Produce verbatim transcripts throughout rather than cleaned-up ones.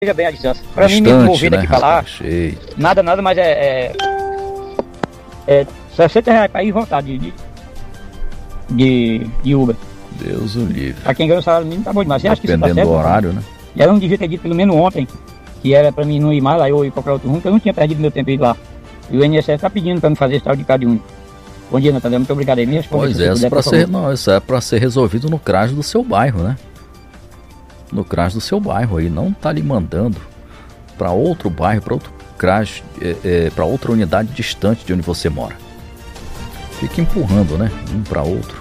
Veja bem a distância. Pra mim me mover daqui, né, pra lá, nada, nada, mas é, é, é sessenta reais pra ir e voltar de, de, de, de Uber. Deus o livre. Pra quem ganha o salário mínimo tá bom demais. Você acha que isso tá certo? Dependendo do horário, né? E ela não devia ter dito pelo menos ontem, que era pra mim não ir mais lá, eu ir pra qualquer outro rumo, porque eu não tinha perdido meu tempo ir lá. E o I N S S tá pedindo pra me fazer esse tal de Cade único. Bom dia, Natanael, muito obrigado aí. Me responde. Pois é, isso, pra ser, não, isso é pra ser resolvido no C R A S do seu bairro, né? No C R A S do seu bairro aí, não tá lhe mandando para outro bairro, para outro C R A S, é, é, para outra unidade distante de onde você mora. Fica empurrando, né? Um para outro.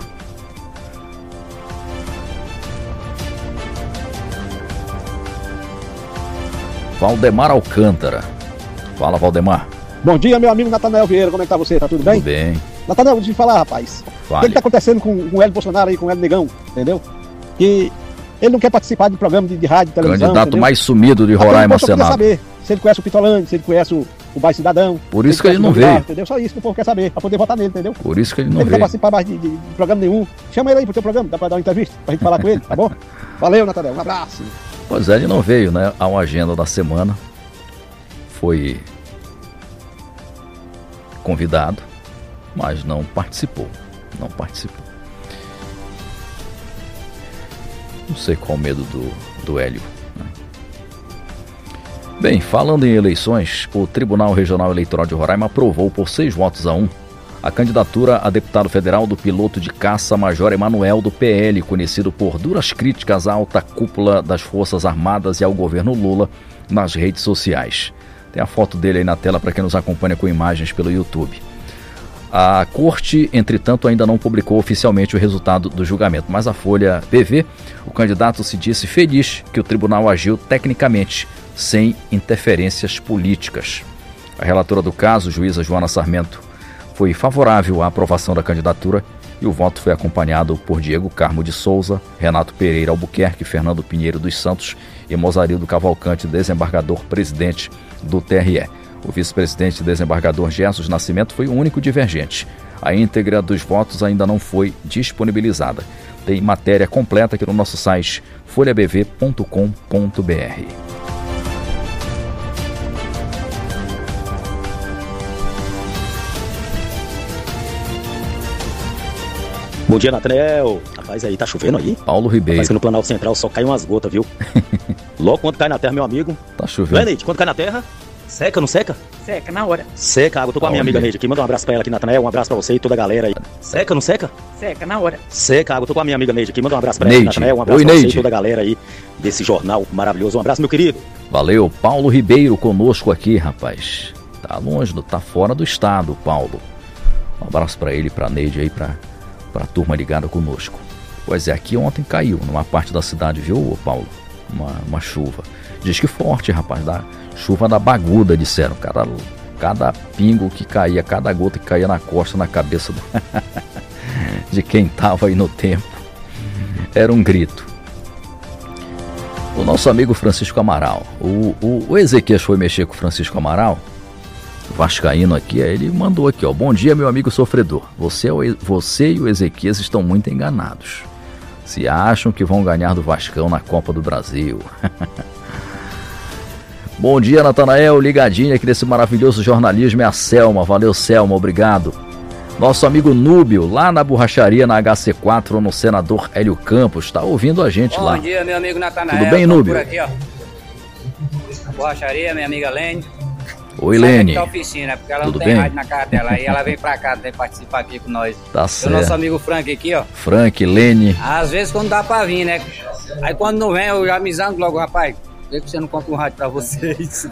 Valdemar Alcântara. Fala, Valdemar. Bom dia, meu amigo Natanael Vieira, como é que tá você? Tá tudo bem? Tudo bem. Natanael, deixa eu te falar, rapaz. Fale. O que tá acontecendo com, com o Hélio Bolsonaro aí, com o Hélio Negão, entendeu? Que ele não quer participar de programa de, de rádio, televisão. Candidato entendeu? mais sumido de Roraima ao Senado. Senado. Saber se ele conhece o Pitolândia, se ele conhece o, o Bairro Cidadão. Por isso que ele não veio. Entendeu? Só isso que o povo quer saber, pra poder votar nele, entendeu? Por isso que ele não ele veio. Ele não quer participar mais de, de, de programa nenhum. Chama ele aí pro teu programa, dá pra dar uma entrevista, pra gente falar com ele, tá bom? Valeu, Natanael, um abraço. Pois é, ele não veio, né? A uma agenda da semana. Foi convidado, mas não participou. Não participou. Não sei qual o medo do, do Hélio. Né? Bem, falando em eleições, o Tribunal Regional Eleitoral de Roraima aprovou por seis votos a um a candidatura a deputado federal do piloto de caça Major Emanuel do P L, conhecido por duras críticas à alta cúpula das Forças Armadas e ao governo Lula nas redes sociais. Tem a foto dele aí na tela para quem nos acompanha com imagens pelo YouTube. A corte, entretanto, ainda não publicou oficialmente o resultado do julgamento, mas a Folha P V, o candidato se disse feliz que o tribunal agiu tecnicamente, sem interferências políticas. A relatora do caso, juíza Joana Sarmento, foi favorável à aprovação da candidatura e o voto foi acompanhado por Diego Carmo de Souza, Renato Pereira Albuquerque, Fernando Pinheiro dos Santos e Mozarildo Cavalcante, desembargador-presidente do T R E. O vice-presidente desembargador Gerson Nascimento foi o único divergente. A íntegra dos votos ainda não foi disponibilizada. Tem matéria completa aqui no nosso site folha b v ponto com ponto b r. Bom dia, Natanael. Rapaz, aí tá chovendo aí? Paulo Ribeiro. Parece que no Planalto Central só cai umas gotas, viu? Logo quando cai na terra, meu amigo. Tá chovendo. Não é, Neide? Quando cai na terra, seca, não seca? Seca, na hora. Seca a água. Tô com a minha amiga Neide aqui. Manda um abraço pra ela aqui, Natanael. Um abraço pra você e toda a galera aí. Seca, não seca? Seca, na hora. Seca a água. Tô com a minha amiga Neide aqui. Manda um abraço pra ela, Neide. Natanael. Um abraço Oi, pra Neide. você e toda a galera aí desse jornal maravilhoso. Um abraço, meu querido. Valeu, Paulo Ribeiro conosco aqui, rapaz. Tá longe, do, tá fora do estado, Paulo. Um abraço pra ele, pra Neide aí, pra, pra turma ligada conosco. Pois é, aqui ontem caiu numa parte da cidade, viu, Paulo? Uma, uma chuva. Diz que forte, rapaz, da chuva da baguda, disseram. Cada, cada pingo que caía, cada gota que caía na costa, na cabeça do de quem tava aí no tempo, era um grito. O nosso amigo Francisco Amaral, o, o, o Ezequias foi mexer com o Francisco Amaral, vascaíno aqui, aí ele mandou aqui, ó: bom dia, meu amigo sofredor, você, você e o Ezequias estão muito enganados. Se acham que vão ganhar do Vascão na Copa do Brasil. Bom dia, Natanael, ligadinho aqui nesse maravilhoso jornalismo, é a Selma. Valeu, Selma, obrigado. Nosso amigo Núbio, lá na borracharia na H C quatro, no Senador Hélio Campos, está ouvindo a gente. Bom lá. Bom dia, meu amigo Natanael. Tudo bem, Núbio? Por aqui, ó. Borracharia, minha amiga Lene. Oi, Lene. Da oficina, porque ela Tudo não tem bem? rádio na casa dela. Aí ela vem pra cá, tem que participar aqui com nós. Tá E certo. o nosso amigo Frank aqui, ó. Frank, Lene. Às vezes quando dá pra vir, né? Aí quando não vem, eu já me zango logo, rapaz. Vê que você não compra um rádio pra vocês.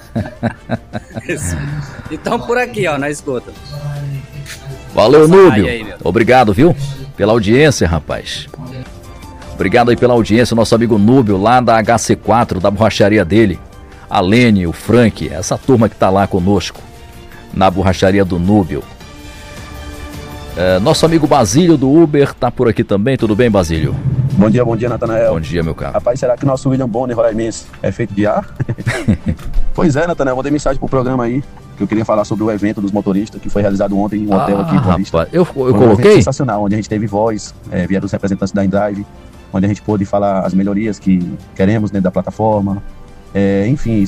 Então por aqui, ó, na escuta. Valeu, Essa Núbio. rádio aí, meu. Obrigado, viu? Pela audiência, rapaz. Obrigado aí pela audiência, nosso amigo Núbio, lá da H C quatro, da borracharia dele. A Lene, o Frank, essa turma que tá lá conosco, na borracharia do Núbio. É, nosso amigo Basílio do Uber tá por aqui também. Tudo bem, Basílio? Bom dia, bom dia, Natanael. Bom dia, meu caro. Rapaz, será que o nosso William Bonner roraimense é feito de ar? Pois é, Natanael, vou dar mensagem pro programa aí, que eu queria falar sobre o evento dos motoristas que foi realizado ontem em um ah, hotel aqui em Boa Vista. Rapaz, eu, eu foi um coloquei? evento sensacional, onde a gente teve voz, é, vieram os representantes da Endrive, onde a gente pôde falar as melhorias que queremos dentro da plataforma, É, enfim,